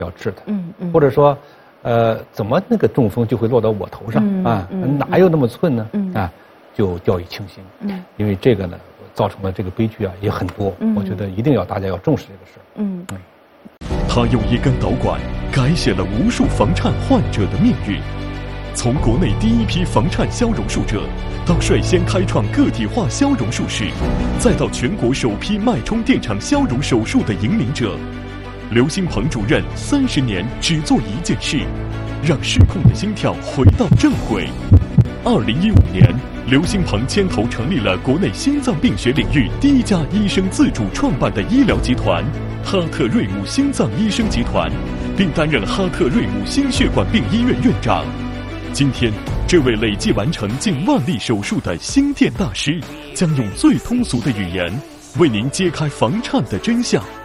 要治他，或者说，怎么那个中风就会落到我头上啊？哪有那么寸呢？啊，就掉以轻心。因为这个呢，造成了这个悲剧啊也很多。我觉得一定要大家要重视这个事儿。 他用一根导管改写了无数房颤患者的命运，从国内第一批房颤消融术者，到率先开创个体化消融术室，再到全国首批脉冲电场消融手术的引领者，刘兴鹏主任30年只做一件事，让失控的心跳回到正轨。2015年，刘兴鹏牵头成立了国内心脏病学领域第一家医生自主创办的医疗集团——哈特瑞姆心脏医生集团，并担任哈特瑞姆心血管病医院院长。今天，这位累计完成近万例手术的心电大师，将用最通俗的语言，为您揭开房颤的真相。